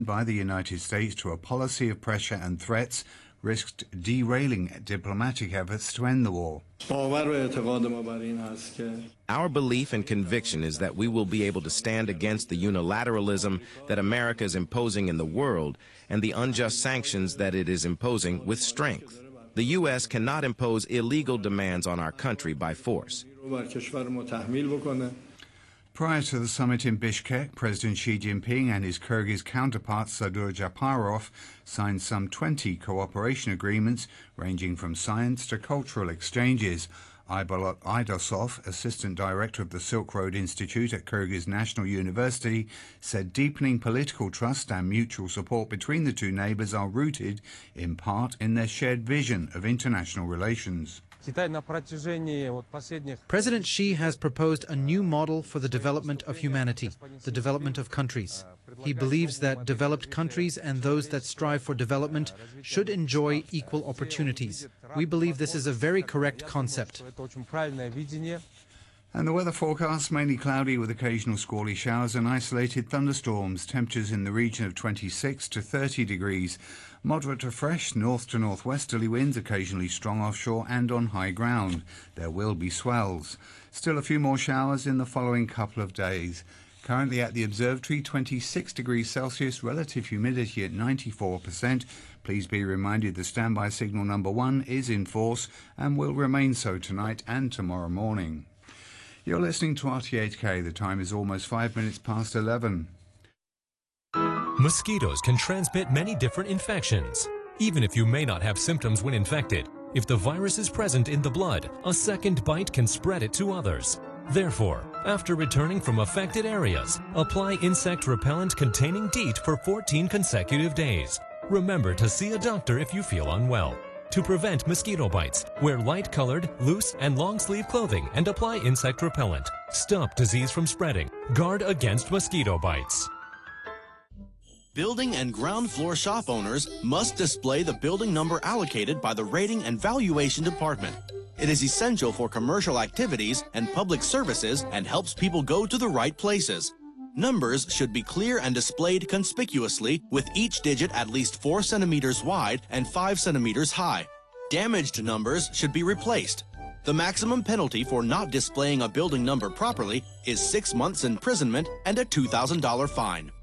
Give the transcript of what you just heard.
by the United States to a policy of pressure and threats risked derailing diplomatic efforts to end the war. Our belief and conviction is that we will be able to stand against the unilateralism that America is imposing in the world and the unjust sanctions that it is imposing with strength. The U.S. cannot impose illegal demands on our country by force. Prior to the summit in Bishkek, President Xi Jinping and his Kyrgyz counterpart Sadur Japarov signed some 20 cooperation agreements ranging from science to cultural exchanges. Aybolot Aidosov, Assistant Director of the Silk Road Institute at Kyrgyz National University, said deepening political trust and mutual support between the two neighbours are rooted, in part, in their shared vision of international relations. President Xi has proposed a new model for the development of humanity, the development of countries. He believes that developed countries and those that strive for development should enjoy equal opportunities. We believe this is a very correct concept. And the weather forecast, mainly cloudy with occasional squally showers and isolated thunderstorms. Temperatures in the region of 26 to 30 degrees. Moderate to fresh north to northwesterly winds, occasionally strong offshore and on high ground. There will be swells. Still a few more showers in the following couple of days. Currently at the observatory, 26 degrees Celsius, relative humidity at 94%. Please be reminded the standby signal number 1 is in force and will remain so tonight and tomorrow morning. You're listening to RTHK. The time is almost 5 minutes past 11. Mosquitoes can transmit many different infections. Even if you may not have symptoms when infected, if the virus is present in the blood, a second bite can spread it to others. Therefore, after returning from affected areas, apply insect repellent containing DEET for 14 consecutive days. Remember to see a doctor if you feel unwell. To prevent mosquito bites, wear light-colored, loose, and long-sleeve clothing and apply insect repellent. Stop disease from spreading. Guard against mosquito bites. Building and ground floor shop owners must display the building number allocated by the Rating and Valuation Department. It is essential for commercial activities and public services and helps people go to the right places. Numbers should be clear and displayed conspicuously, with each digit at least 4 centimeters wide and 5 centimeters high. Damaged numbers should be replaced. The maximum penalty for not displaying a building number properly is 6 months imprisonment and a $2,000 fine.